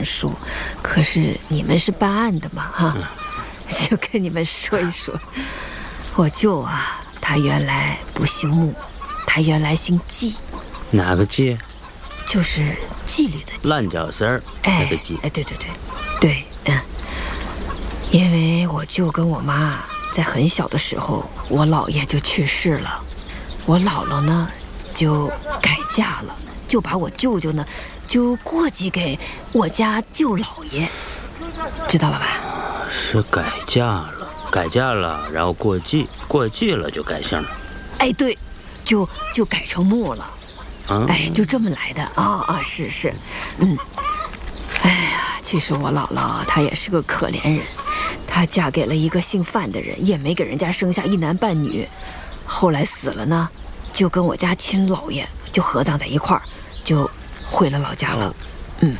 书，可是你们是办案的嘛，哈，就跟你们说一说。我舅啊，他原来不姓穆，他原来姓纪。 哪个纪？ 就是纪律的纪。 烂脚丝儿那个纪。 哎，对，因为我舅跟我妈在很小的时候，我姥爷就去世了，我姥姥呢就改嫁了，就把我舅舅呢就过继给我家舅姥爷，知道了吧？ 是改嫁了，然后过继了就改姓了。 哎，对，就改成穆了。哎，就这么来的是，哎呀，其实我姥姥她也是个可怜人，她嫁给了一个姓范的人，也没给人家生下一男半女，后来死了呢，就跟我家亲姥爷就合葬在一块儿，就回了老家了。 你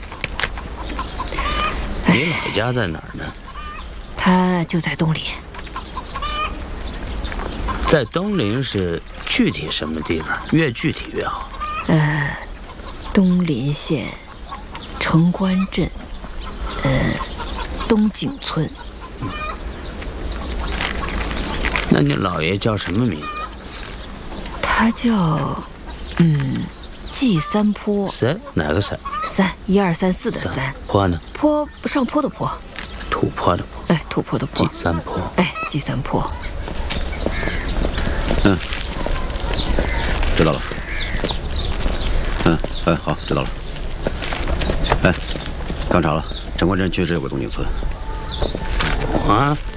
老家在哪儿呢？ 他就在东林。 在东林是具体什么地方？越具体越好。 东林县城关镇，东景村。 那你姥爷叫什么名字？ 他叫纪三坡。 三？哪个三 ？1、2、3、4的三。 坡呢？ 坡，上坡的坡。 土坡的坡。 哎，土坡的坡。 纪三坡。 哎，纪三坡。 知道了。好，知道了。刚查了，城关镇确实有个东景村。